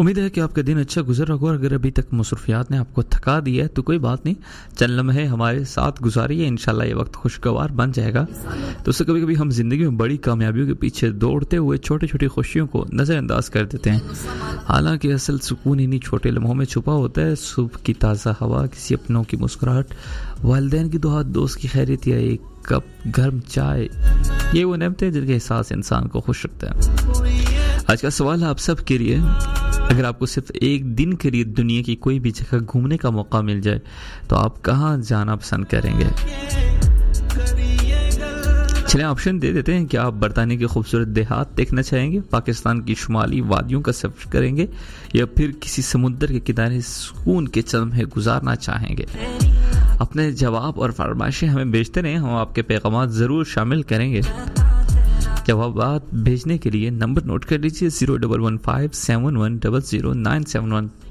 امید ہے کہ آپ کا دن اچھا گزر رہا ہوگا. اگر ابھی تک مصروفیات نے آپ کو تھکا دیا ہے تو کوئی بات نہیں, چند لمحے ہمارے ساتھ گزاریے, انشاءاللہ یہ وقت خوشگوار بن جائے گا. دوستو کبھی کبھی ہم زندگی میں بڑی کامیابیوں کے پیچھے دوڑتے ہوئے چھوٹی چھوٹی خوشیوں کو نظر انداز کر دیتے ہیں, حالانکہ اصل سکون انہی چھوٹے لمحوں میں چھپا ہوتا ہے. صبح کی تازہ ہوا, کسی اپنوں کی مسکراہٹ, والدین کی دعا, دوست کی خیریت یا ایک کپ گرم چائے, یہ وہ نعمتیں جن کے احساس انسان کو خوش رکھتا ہے. آج کا سوال آپ سب کے لیے, اگر آپ کو صرف ایک دن کے لیے دنیا کی کوئی بھی جگہ گھومنے کا موقع مل جائے تو آپ کہاں جانا پسند کریں گے؟ چلیں آپشن دے دیتے ہیں. کہ آپ برطانیہ کے خوبصورت دیہات دیکھنا چاہیں گے, پاکستان کی شمالی وادیوں کا سفر کریں گے, یا پھر کسی سمندر کے کنارے سکون کے لمحے گزارنا چاہیں گے؟ اپنے جواب اور فرمائشیں ہمیں بھیجتے رہیں, ہم آپ کے پیغامات ضرور شامل کریں گے. جوابات بھیجنے کے لیے نمبر نوٹ کر لیجیے 011571000971.